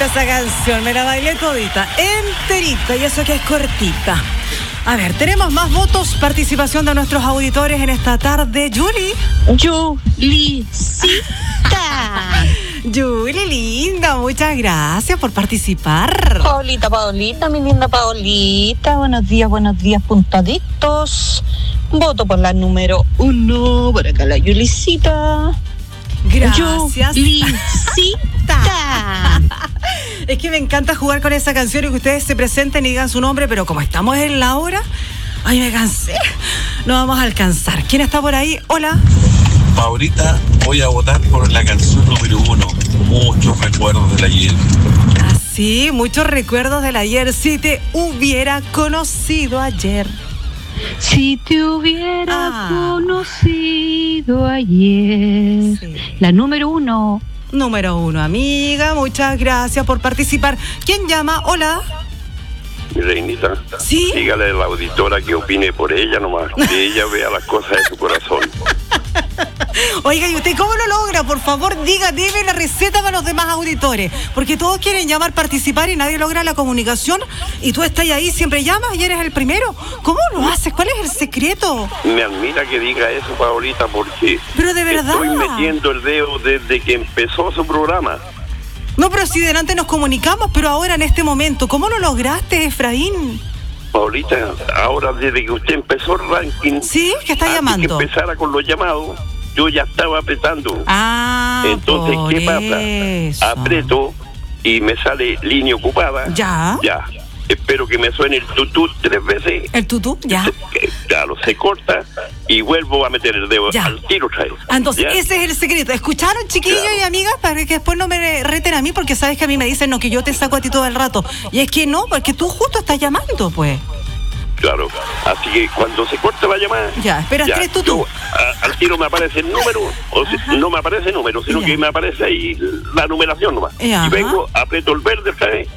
todita esa canción, me la bailé todita, enterita, y eso que es cortita. A ver, tenemos más votos, participación de nuestros auditores en esta tarde. Julie. Julie, linda, muchas gracias por participar. Paolita, mi linda Paolita. Buenos días, puntaditos. Voto por la número 1, por acá la Julicita. Gracias. Julicita. Es que me encanta jugar con esa canción y que ustedes se presenten y digan su nombre, pero como estamos en la hora, ay, me cansé. No vamos a alcanzar. ¿Quién está por ahí? Hola. Paulita, voy a votar por la canción número 1. Muchos recuerdos del ayer. Sí, muchos recuerdos del ayer. Si te hubiera conocido ayer. Si te hubiera conocido ayer. Sí. La número 1. Número 1, amiga. Muchas gracias por participar. ¿Quién llama? Hola. Mi reinita, ¿sí? Dígale a la auditora que opine por ella nomás, que ella vea las cosas de su corazón. Oiga, ¿y usted cómo lo logra? Por favor, dime la receta para los demás auditores, porque todos quieren llamar, participar y nadie logra la comunicación, y tú estás ahí, siempre llamas y eres el primero. ¿Cómo lo haces? ¿Cuál es el secreto? Me admira que diga eso, Paolita, porque pero de verdad estoy metiendo el dedo desde que empezó su programa. No, pero si delante nos comunicamos, pero ahora en este momento, ¿cómo lo lograste, Efraín? Paolita, ahora desde que usted empezó el ranking, sí, que está llamando, antes que empezara con los llamados, yo ya estaba apretando. Entonces, ¿qué pasa? Aprieto y me sale línea ocupada. Ya. Espero que me suene el tutú 3 veces. ¿El tutú? Ya. Claro, se corta y vuelvo a meter el dedo ya. al tiro otra vez. Entonces, ese es el secreto. ¿Escucharon, chiquillos y amigas? Para que después no me reten a mí, porque sabes que a mí me dicen, no, que yo te saco a ti todo el rato. Y es que no, porque tú justo estás llamando, pues. Claro, así que cuando se corta la llamada, ya, espera, ¿crees tú? Al tiro me aparece el número, no me aparece el número, sino que me aparece ahí la numeración nomás. Y vengo, aprieto el verde otra vez,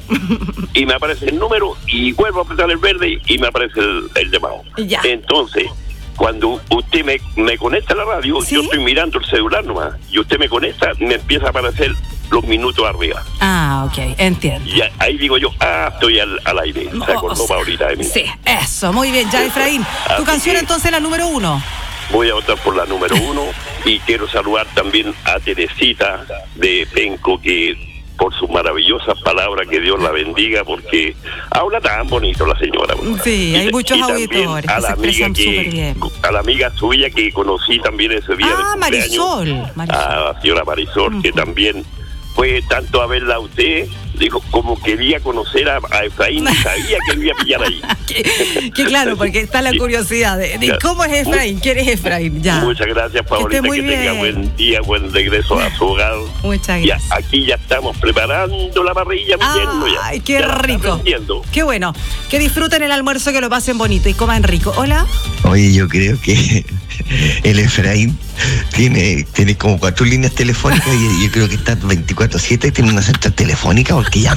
y me aparece el número, y vuelvo a apretar el verde, y me aparece el llamado. Ya. Entonces, cuando usted me conecta a la radio, ¿sí? Yo estoy mirando el celular nomás, y usted me conecta, me empieza a aparecer los minutos arriba. Ok, entiendo. Y ahí digo yo, estoy al aire. Se acordó Paulita de mí. Sí, eso, muy bien. Ya, Efraín, tu canción entonces la número 1. Voy a votar por la número 1 y quiero saludar también a Teresita de Penco, que por sus maravillosas palabras, que Dios la bendiga, porque habla tan bonito la señora. Sí, hay muchos auditores que se expresan súper bien. A la amiga suya que conocí también ese día de Marisol. A la señora Marisol, que también fue tanto a verla a usted, dijo, como quería conocer a Efraín, sabía que lo iba a pillar ahí. que claro, porque está la curiosidad de cómo es Efraín, quién es Efraín. Ya. Muchas gracias, Paolita, que tenga buen día, buen regreso a su hogar. Muchas gracias. Aquí ya estamos preparando la parrilla, Ay, qué rico. Qué bueno. Que disfruten el almuerzo, que lo pasen bonito y coman rico. Hola. Oye, yo creo que el Efraín tiene como 4 líneas telefónicas y yo creo que está 24/7 y tiene una central telefónica, porque ya